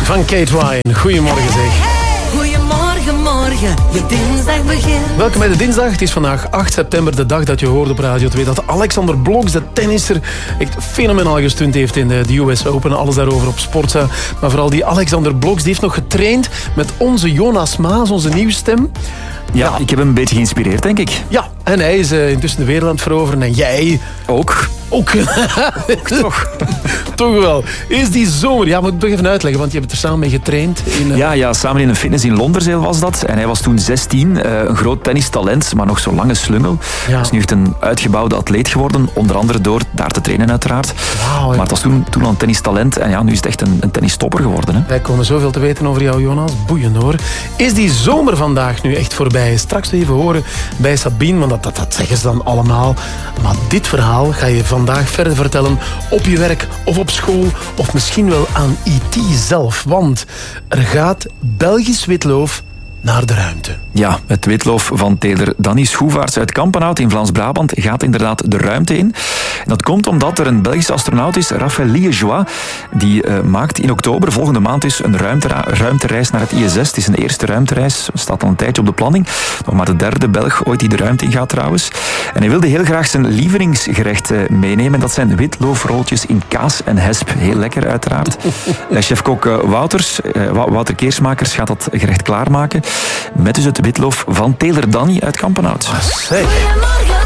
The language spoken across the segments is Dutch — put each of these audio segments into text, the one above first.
van Kate Ryan. Goedemorgen zeg. Goedemorgen, morgen, je dinsdag begint. Welkom bij de dinsdag. Het is vandaag 8 september, de dag dat je hoort op Radio 2 dat Alexander Blok, de tennisser, echt fenomenaal gestunt heeft in de US Open. Alles daarover op Sportza. Maar vooral die Alexander Blok, die heeft nog getraind met onze Jonas Maas, onze nieuwsstem. Ja, ik heb hem een beetje geïnspireerd, denk ik. Ja, en hij is intussen de wereld aan het veroveren. En jij... Ook. Toch. Toch wel. Is die zomer... Ja, moet ik toch even uitleggen, want je hebt er samen mee getraind. Ja, samen in een fitness in Londerzeel was dat. En hij was toen 16, een groot tennistalent, maar nog zo'n lange slungel. Ja. Hij is nu echt een uitgebouwde atleet geworden, onder andere door daar te trainen uiteraard. Wauw, maar het was toen al een tennistalent en ja, nu is het echt een tennistopper geworden. Hè? Wij komen zoveel te weten over jou, Jonas. Boeiend hoor. Is die zomer vandaag nu echt voorbij? Straks even horen bij Sabine, want dat zeggen ze dan allemaal. Maar dit verhaal ga je vandaag verder vertellen op je werk of op school of misschien wel aan IT zelf. Want er gaat Belgisch witloof naar de ruimte. Ja, het witloof van teler Danny Schouwaerts uit Kampenhout in Vlaams-Brabant gaat inderdaad de ruimte in. En dat komt omdat er een Belgische astronaut is, Raphaël Liégeois. Die maakt in oktober, volgende maand dus, een ruimtereis naar het ISS. Het is een eerste ruimtereis, staat al een tijdje op de planning. Nog maar de derde Belg ooit die de ruimte in gaat trouwens. En hij wilde heel graag zijn lievelingsgerecht meenemen. Dat zijn witloofrolltjes in kaas en hesp. Heel lekker uiteraard. Chefkok Wouter Keersmakers gaat dat gerecht klaarmaken. Met dus het witloof van teler Danny uit Kampenhout. Goedemorgen,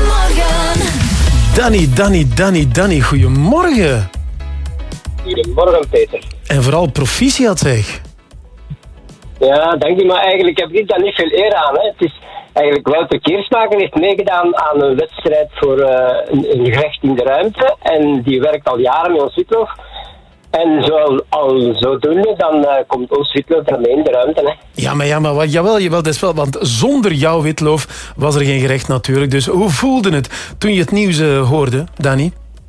morgen. Danny, goedemorgen. Goedemorgen, Peter. En vooral proficiat zeg. Ja, dank je, maar eigenlijk heb ik daar niet veel eer aan. Hè. Het is eigenlijk Wouter Keersmaker heeft meegedaan aan een wedstrijd voor een gerecht in de ruimte. En die werkt al jaren met ons witloof. En zodoende, dan komt ons witloof daarmee in de ruimte. Hè. Jawel, dat is wel. Want zonder jouw witloof was er geen gerecht natuurlijk. Dus hoe voelde het toen je het nieuws hoorde, Danny?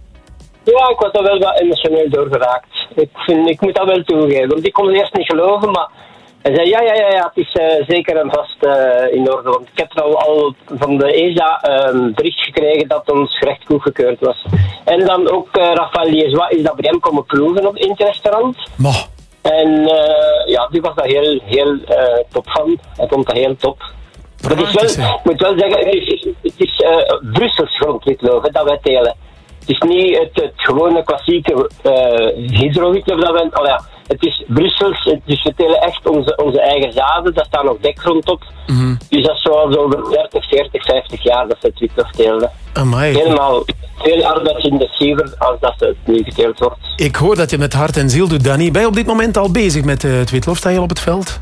Ja, ik was daar wel wat emotioneel doorgeraakt. Ik moet dat wel toegeven. Want ik kon het eerst niet geloven, maar hij zei ja, het is zeker en vast in orde. Want ik heb er al van de ESA bericht gekregen dat ons gerecht goedgekeurd was. En dan ook Raphaël Liégeois is dat bij hem komen proeven in het restaurant. Maar. En die was daar heel top van. Hij vond dat heel top. Maar het is wel, ik moet wel zeggen, het is Brussels grondwitloof dat wij telen. Het is niet het gewone klassieke hydrowitloof dat we... Het is Brussels, dus we telen echt onze eigen zaden. Daar staat nog dekgrond op. Mm-hmm. Dus dat is zoals over 30, 40, 50 jaar dat ze het witloof teelden. Amai. Helemaal veel arbeidsintensiever als dat het nu geteeld wordt. Ik hoor dat je met hart en ziel doet, Danny. Ben je op dit moment al bezig met het witloof? Sta je al op het veld?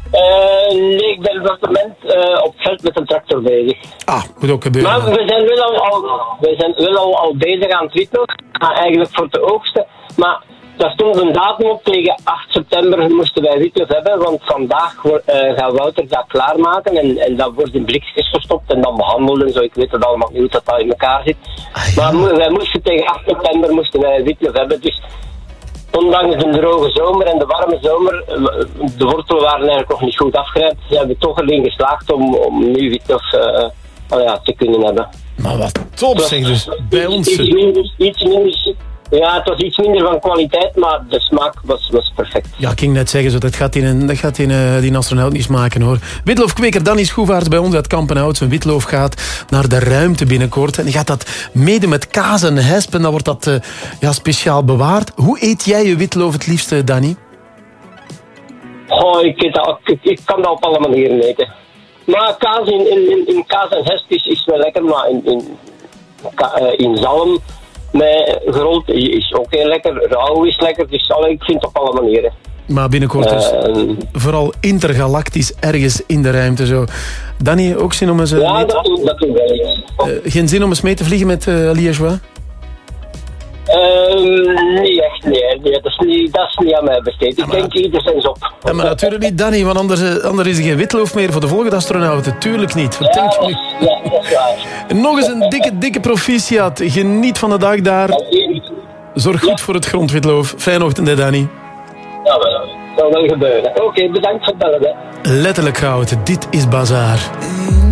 Nee, ik ben op het moment op het veld met een tractor bezig. Moet ook gebeuren. Maar we zijn wel al bezig aan het witloof. Eigenlijk voor te oogsten. Maar daar stond een datum op, tegen 8 september moesten wij witloof hebben, want vandaag gaat Wouter dat klaarmaken en dat wordt in blikjes gestopt en dan behandeld en zo. Ik weet het allemaal niet hoe dat in elkaar zit. Ja. Maar wij moesten tegen 8 september moesten wij witloof hebben, dus ondanks de droge zomer en de warme zomer, de wortelen waren eigenlijk nog niet goed afgerijpt, zijn we toch erin geslaagd om nu witloof te kunnen hebben. Maar wat top zeg, dus bij ons. Iets minder. Ja, het was iets minder van kwaliteit, maar de smaak was perfect. Ja, ik ging net zeggen, dat gaat die astronaut niet smaken hoor. Witloofkweker Danny Schouwaerts bij ons uit Kampenhout. Zijn witlof gaat naar de ruimte binnenkort. En die gaat dat mede met kaas en hesp. En dan wordt dat speciaal bewaard. Hoe eet jij je witloof het liefste, Danny? Ik kan dat op alle manieren eten. Maar kaas in kaas en hesp is wel lekker, maar in zalm met gerold is ook heel lekker. Rauw is lekker, dus ik vind het op alle manieren. Maar binnenkort dus vooral intergalactisch ergens in de ruimte. Zo. Danny, ook zin om eens... dat doen wij. Geen zin om eens mee te vliegen met Liégeois? Niet echt, nee. Dat is niet aan mij besteed. Ja, ik denk ieder zijn op. Ja, maar natuurlijk niet, Danny, want anders is er geen witloof meer voor de volgende astronauten. Tuurlijk niet. Wat denk je nu? Ja, dat is waar. Nog eens een dikke proficiat. Geniet van de dag daar. Zorg goed voor het grondwitlof. Fijne ochtend, hè, Danny. Ja, dat zal wel gebeuren. Oké, bedankt voor het bellen. Letterlijk goud. Dit is Bazaar.